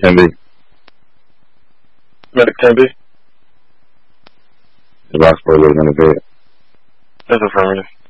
Can be. Medic can be. The Roxborough lives in the bed. That's affirmative.